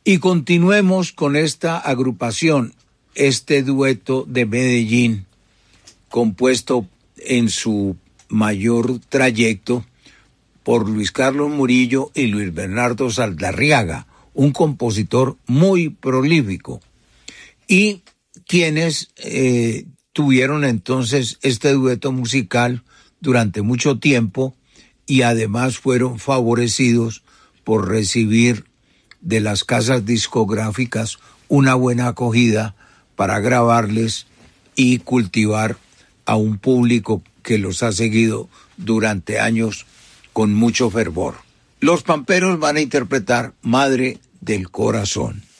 Y continuemos con esta agrupación, este dueto de Medellín, compuesto en su mayor trayecto por Luis Carlos Murillo y Luis Bernardo Saldarriaga, un compositor muy prolífico, y quienes tuvieron entonces este dueto musical durante mucho tiempo y además fueron favorecidos por recibir de las casas discográficas una buena acogida para grabarles y cultivar a un público que los ha seguido durante años con mucho fervor. Los Pamperos van a interpretar Madre del Corazón.